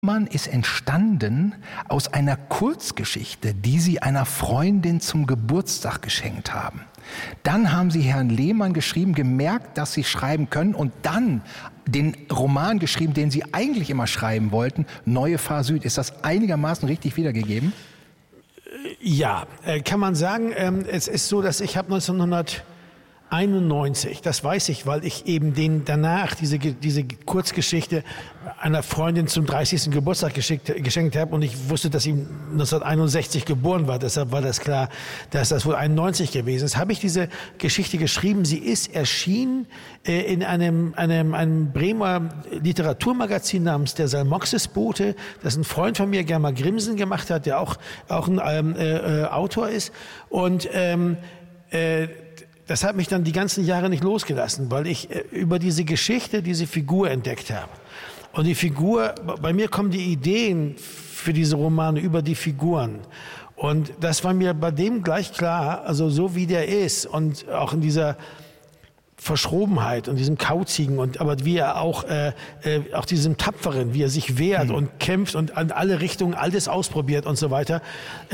Roman ist entstanden aus einer Kurzgeschichte, die Sie einer Freundin zum Geburtstag geschenkt haben. Dann haben Sie Herrn Lehmann geschrieben, gemerkt, dass Sie schreiben können und dann den Roman geschrieben, den Sie eigentlich immer schreiben wollten, Neue Fahr Süd. Ist das einigermaßen richtig wiedergegeben? Ja, kann man sagen. Es ist so, dass ich habe 1991, das weiß ich, weil ich eben danach diese Kurzgeschichte einer Freundin zum 30. Geburtstag geschenkt habe und ich wusste, dass sie 1961 geboren war, deshalb war das klar, dass das wohl 91 gewesen ist. Habe ich diese Geschichte geschrieben, sie ist erschienen in einem Bremer Literaturmagazin namens der Salmoxis-Bote, das ein Freund von mir, Germa Grimsen, gemacht hat, der auch ein Autor ist und das hat mich dann die ganzen Jahre nicht losgelassen, weil ich über diese Geschichte, diese Figur entdeckt habe. Und die Figur, bei mir kommen die Ideen für diese Romane über die Figuren. Und das war mir bei dem gleich klar, also so wie der ist und auch in dieser Verschrobenheit und diesem Kauzigen aber wie er auch diesem Tapferen, wie er sich wehrt und kämpft und an alle Richtungen alles ausprobiert und so weiter,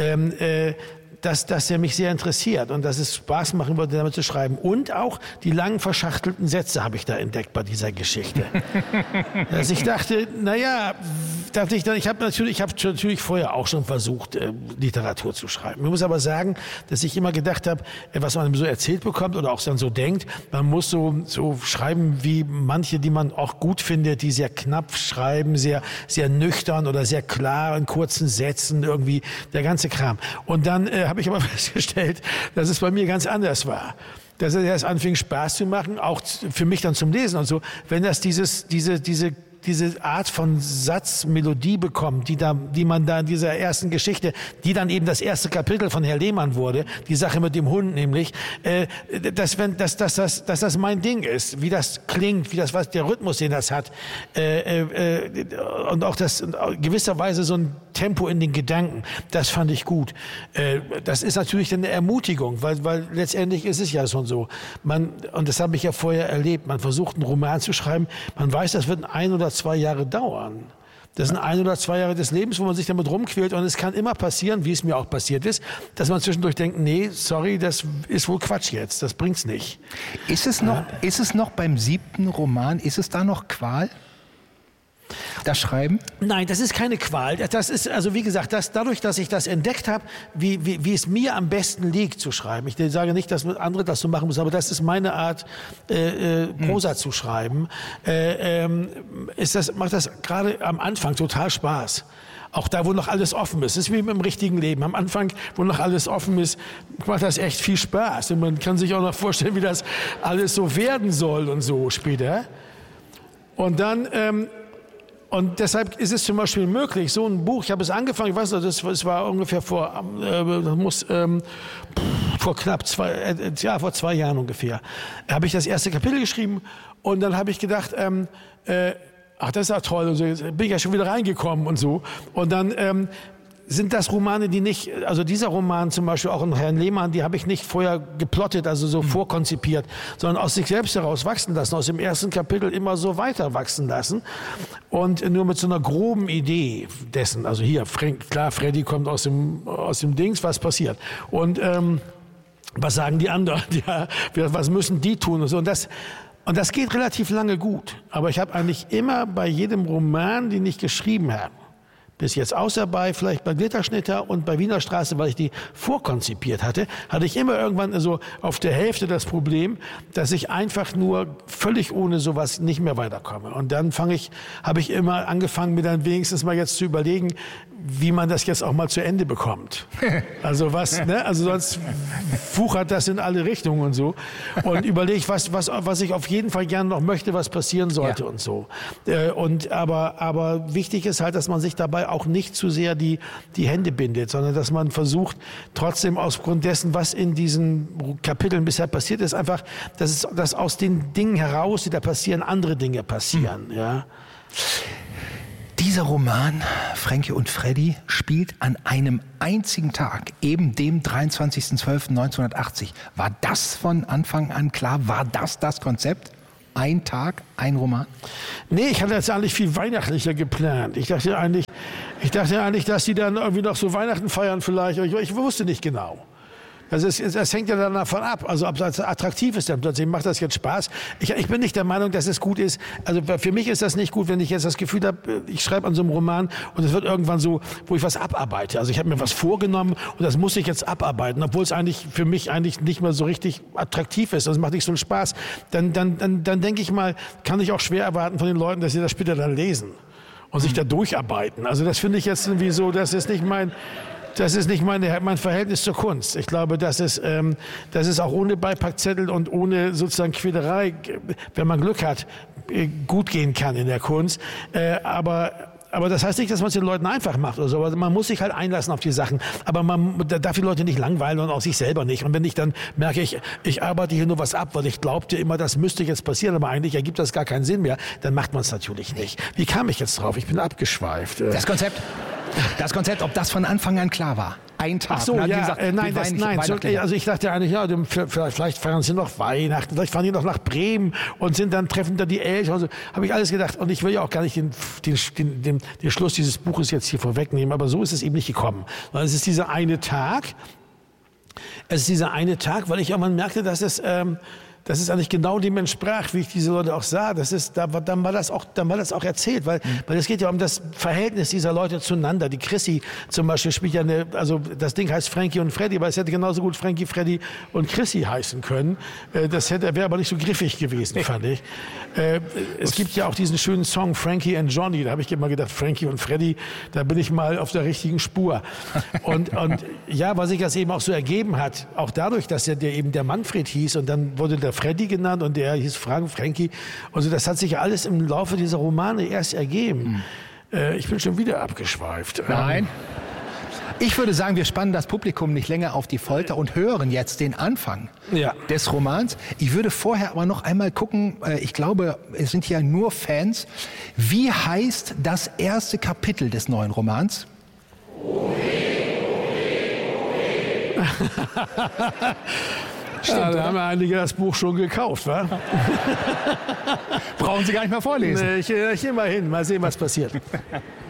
dass er mich sehr interessiert und dass es Spaß machen würde, damit zu schreiben. Und auch die langen verschachtelten Sätze habe ich da entdeckt bei dieser Geschichte. Dass ich dachte, ich habe natürlich vorher auch schon versucht, Literatur zu schreiben. Ich muss aber sagen, dass ich immer gedacht habe, was man so erzählt bekommt oder auch dann so denkt, man muss so schreiben wie manche, die man auch gut findet, die sehr knapp schreiben, sehr, sehr nüchtern oder sehr klar in kurzen Sätzen, irgendwie der ganze Kram. Und dann habe ich aber festgestellt, dass es bei mir ganz anders war. Dass es erst anfing Spaß zu machen, auch für mich dann zum Lesen und so, wenn das diese Art von Satzmelodie bekommt, die man da in dieser ersten Geschichte, die dann eben das erste Kapitel von Herr Lehmann wurde, die Sache mit dem Hund nämlich, dass das mein Ding ist, wie das klingt, was der Rhythmus, den das hat, und auch das gewisserweise so ein Tempo in den Gedanken, das fand ich gut. Das ist natürlich eine Ermutigung, weil letztendlich ist es ja schon so. Und das habe ich ja vorher erlebt, man versucht einen Roman zu schreiben, man weiß, das wird 1 oder 2 Jahre dauern. Das sind 1 oder 2 Jahre des Lebens, wo man sich damit rumquält und es kann immer passieren, wie es mir auch passiert ist, dass man zwischendurch denkt, nee, sorry, das ist wohl Quatsch jetzt, das bringt's nicht. Ist es noch beim 7. Roman, ist es da noch Qual? Das Schreiben? Nein, das ist keine Qual. Das ist, also wie gesagt, dadurch, dass ich das entdeckt habe, wie es mir am besten liegt zu schreiben. Ich sage nicht, dass andere das so machen müssen, aber das ist meine Art, Prosa zu schreiben. Macht das gerade am Anfang total Spaß. Auch da, wo noch alles offen ist. Das ist wie im richtigen Leben. Am Anfang, wo noch alles offen ist, macht das echt viel Spaß. Und man kann sich auch noch vorstellen, wie das alles so werden soll und so später. Und dann, und deshalb ist es zum Beispiel möglich, so ein Buch, ich habe es angefangen, ich weiß nicht, das war ungefähr vor 2 Jahren ungefähr, habe ich das erste Kapitel geschrieben und dann habe ich gedacht, ach, das ist ja toll, und so, jetzt bin ich ja schon wieder reingekommen und so. Und dann sind das Romane, die nicht, also dieser Roman zum Beispiel auch in Herrn Lehmann, die habe ich nicht vorher geplottet, also so vorkonzipiert, sondern aus sich selbst heraus wachsen lassen, aus dem ersten Kapitel immer so weiter wachsen lassen und nur mit so einer groben Idee dessen, also hier, klar, Freddy kommt aus dem Dings, was passiert und was sagen die anderen, ja, was müssen die tun und so und das geht relativ lange gut, aber ich habe eigentlich immer bei jedem Roman, den ich geschrieben habe, bis jetzt außer vielleicht bei Glitterschnitter und bei Wiener Straße, weil ich die vorkonzipiert hatte ich immer irgendwann so auf der Hälfte das Problem, dass ich einfach nur völlig ohne sowas nicht mehr weiterkomme. Und dann habe ich immer angefangen, mir dann wenigstens mal jetzt zu überlegen, wie man das jetzt auch mal zu Ende bekommt. Also also sonst wuchert das in alle Richtungen und so. Und überlege ich, was ich auf jeden Fall gerne noch möchte, was passieren sollte und so. Aber wichtig ist halt, dass man sich dabei auch nicht zu sehr die Hände bindet, sondern dass man versucht, trotzdem aufgrund dessen, was in diesen Kapiteln bisher passiert ist, einfach, dass aus den Dingen heraus, die da passieren, andere Dinge passieren. Ja. Dieser Roman, Fränke und Freddy, spielt an einem einzigen Tag, eben dem 23.12.1980. War das von Anfang an klar? War das Konzept? Ein Tag, ein Roman? Nee, ich hatte das eigentlich viel weihnachtlicher geplant. Ich dachte eigentlich, dass die dann irgendwie noch so Weihnachten feiern vielleicht. Ich wusste nicht genau. Also es hängt ja dann davon ab, also ob es attraktiv ist, dann plötzlich macht das jetzt Spaß. Ich bin nicht der Meinung, dass es gut ist. Also für mich ist das nicht gut, wenn ich jetzt das Gefühl habe, ich schreibe an so einem Roman und es wird irgendwann so, wo ich was abarbeite. Also ich habe mir was vorgenommen und das muss ich jetzt abarbeiten, obwohl es eigentlich für mich eigentlich nicht mehr so richtig attraktiv ist. Das macht nicht so einen Spaß. Dann denke ich mal, kann ich auch schwer erwarten von den Leuten, dass sie das später dann lesen und sich da durcharbeiten. Also das finde ich jetzt irgendwie so, das ist nicht mein Verhältnis zur Kunst. Ich glaube, dass es auch ohne Beipackzettel und ohne sozusagen Quälerei, wenn man Glück hat, gut gehen kann in der Kunst. Aber das heißt nicht, dass man es den Leuten einfach macht oder so. Aber man muss sich halt einlassen auf die Sachen. Aber man darf die Leute nicht langweilen und auch sich selber nicht. Und wenn ich dann merke, ich arbeite hier nur was ab, weil ich glaubte immer, das müsste jetzt passieren, aber eigentlich ergibt das gar keinen Sinn mehr, dann macht man es natürlich nicht. Wie kam ich jetzt drauf? Ich bin abgeschweift. Das Konzept, ob das von Anfang an klar war. Ein Tag. Ach so, ja, nein. Also ich dachte eigentlich, ja, vielleicht feiern sie noch Weihnachten, vielleicht fahren die noch nach Bremen und treffen da die Eltern. Also, habe ich alles gedacht. Und ich will ja auch gar nicht den Schluss dieses Buches jetzt hier vorwegnehmen, aber so ist es eben nicht gekommen. Weil es ist dieser eine Tag. Weil ich irgendwann merkte, dass es eigentlich genau dem entsprach, wie ich diese Leute auch sah. Dann war das auch erzählt, weil es geht ja um das Verhältnis dieser Leute zueinander. Die Chrissy zum Beispiel spielt ja also das Ding heißt Frankie und Freddy, aber es hätte genauso gut Frankie, Freddy und Chrissy heißen können. Wäre aber nicht so griffig gewesen, fand ich. Es gibt ja auch diesen schönen Song Frankie and Johnny, da habe ich immer gedacht, Frankie und Freddy, da bin ich mal auf der richtigen Spur. Und ja, weil sich das eben auch so ergeben hat, auch dadurch, dass der eben der Manfred hieß und dann wurde der Freddy genannt und der hieß Frankie. Also das hat sich ja alles im Laufe dieser Romane erst ergeben. Ich bin schon wieder abgeschweift. Nein. Ich würde sagen, wir spannen das Publikum nicht länger auf die Folter und hören jetzt den Anfang des Romans. Ich würde vorher aber noch einmal gucken, ich glaube, es sind ja nur Fans. Wie heißt das erste Kapitel des neuen Romans? Stimmt, da haben einige das Buch schon gekauft, wa? Brauchen Sie gar nicht mehr vorlesen. Nee, ich gehe mal hin, mal sehen, was passiert.